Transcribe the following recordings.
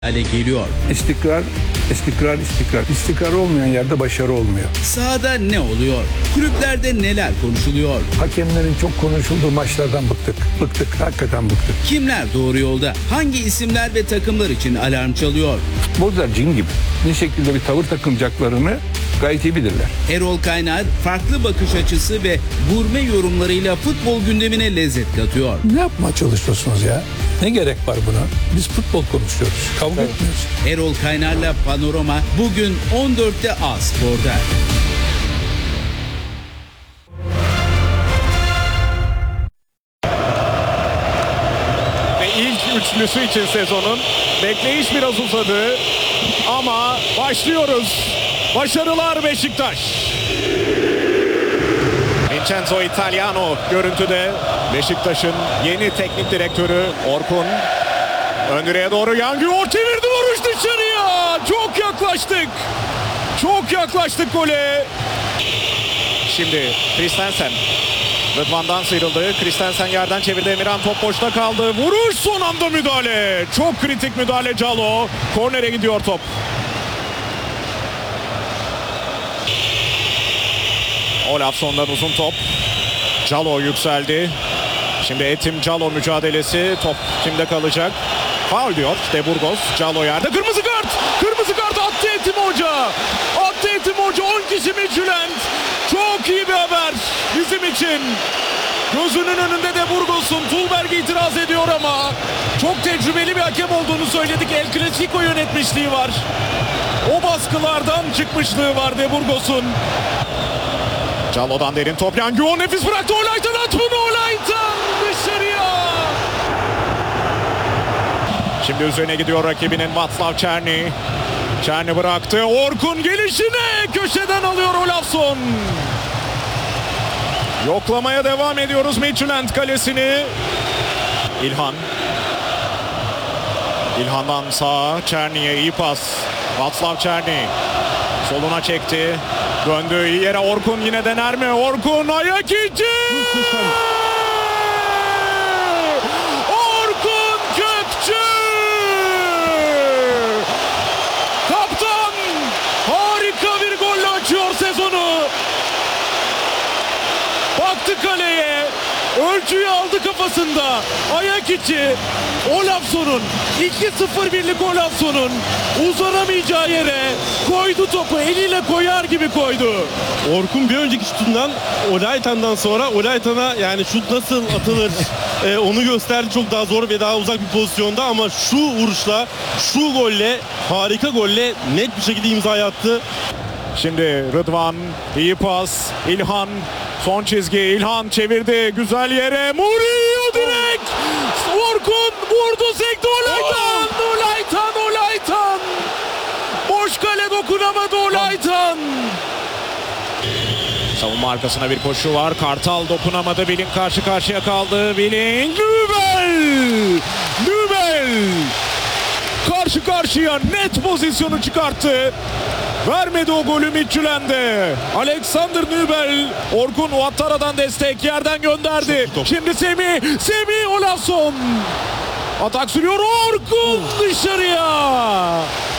hale geliyor. İstikrar. İstikrar olmayan yerde başarı olmuyor. Sahada ne oluyor? Kulüplerde neler konuşuluyor? Hakemlerin çok konuşulduğu maçlardan bıktık. Hakikaten bıktık. Kimler doğru yolda? Hangi isimler ve takımlar için alarm çalıyor? Futbolcular cin gibi. Ne şekilde bir tavır takınacaklarını gayet iyi bilirler. Erol Kaynar farklı bakış açısı ve gurme yorumlarıyla futbol gündemine lezzet katıyor. Ne yapmaya çalışıyorsunuz ya? Ne gerek var buna? Biz futbol konuşuyoruz. Kavga etmiyoruz. Erol Kaynar'la Panorama bugün 14'te A-Spor'da. Ve ilk üçlüsü için sezonun bekleyiş biraz uzadı ama başlıyoruz. Başarılar Beşiktaş. Vincenzo Italiano görüntüde. Beşiktaş'ın yeni teknik direktörü Orkun. Ön direğe doğru Yangior çevirdi, vuruş dışarıya. Çok yaklaştık gole. Şimdi Christensen. Rıdvan'dan sıyrıldı. Christensen yerden çevirdi. Emirhan top boşta kaldı. Vuruş, son anda müdahale. Çok kritik müdahale Calo. Kornere gidiyor top. Olafson'dan uzun top. Calo yükseldi. Şimdi Etim Calo mücadelesi. Top kimde kalacak? Faul diyor De Burgos. Calo yerde. Kırmızı kart attı Etim Hoca. 10 kişi Midtjylland. Çok iyi bir haber bizim için. Gözünün önünde De Burgos'un. Tulberg itiraz ediyor ama çok tecrübeli bir hakem olduğunu söyledik. El Clasico yönetmişliği var. O baskılardan çıkmışlığı var De Burgos'un. Calo'dan derin top. Yangior nefis bıraktı. Olaytan at bunu. Olaytan dışarıya. Şimdi üzerine gidiyor rakibinin Václav Černý. Černý bıraktı. Orkun gelişine köşeden alıyor Olafsson. Yoklamaya devam ediyoruz Midtjylland kalesini. İlhan'dan sağa Černy'e iyi pas. Václav Černý soluna çekti. Döndü iyi yere. Orkun yine dener mi? Orkun ayak içi. Orkun Kökçü. Kaptan harika bir golle açıyor sezonu. Baktı kaleye. Ölçüyü aldı kafasında. Ayak içi. Olafsson'un 2-0 birlik Olafsson'un uzanamayacağı yere koydu topu. Eliyle koyar gibi koydu. Orkun bir önceki şutundan Olaytan'dan sonra Olaytan'a yani şut nasıl atılır onu gösterdi. Çok daha zor ve daha uzak bir pozisyonda ama şu vuruşla, şu golle, harika golle net bir şekilde imza attı. Şimdi Rıdvan iyi pas. İlhan son çizgi. İlhan çevirdi güzel yere. Murillo direkt. Orkun vurdu, sekti. Olaytan. Boş kale dokunamadı Olaytan. Savunma arkasına bir koşu var. Kartal dokunamadı. Billing karşı karşıya kaldı. Billing. Nübel. Karşı karşıya net pozisyonu çıkarttı. Vermedi o golü Midtjylland'e. Alexander Nübel. Orkun Ouattara'dan destek yerden gönderdi. Şimdi Semih Olafsson. Atak sürüyor. Orkun dışarıya.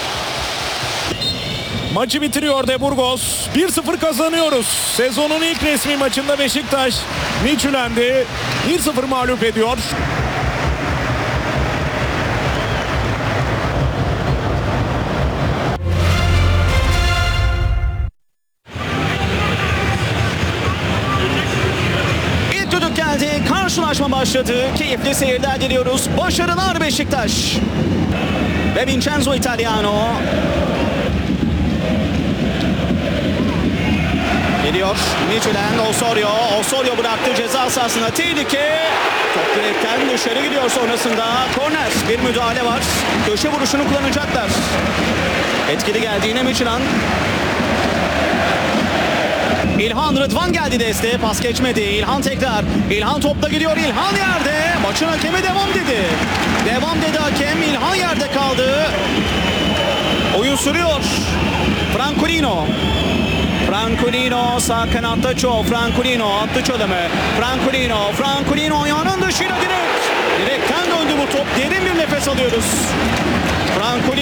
Maçı bitiriyor De Burgos. 1-0 kazanıyoruz. Sezonun ilk resmi maçında Beşiktaş Midtjylland'i 1-0 mağlup ediyor. Geldi. Karşılaşma başladı. Keyifli seyirler diliyoruz. Başarılar Beşiktaş. Ve Vincenzo Italiano. Geliyor. Midtjylland. Osorio bıraktı ceza sahasına. Tehlike. Top direkten dışarı gidiyor sonrasında. Korner. Bir müdahale var. Köşe vuruşunu kullanacaklar. Etkili geldi yine Midtjylland. İlhan, Rıdvan geldi desteğe, pas geçmedi. İlhan tekrar. İlhan topla gidiyor. İlhan yerde. Maçın hakemi devam dedi. Devam dedi hakem. İlhan yerde kaldı. Oyun sürüyor. Francolino sağ kanatta Çoğ. Francolino attı çalımı. Francolino ayağının dışıyla direkt. Direkten döndü bu top. Derin bir nefes alıyoruz. Franco